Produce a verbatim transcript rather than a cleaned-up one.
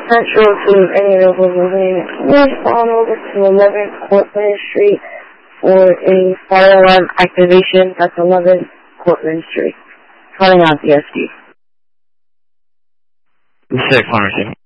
Central to any available building. Please follow over to eleven Cortlandt Street for a fire alarm activation. That's eleven Cortlandt Street. Calling out the S D. Six, pharmacy.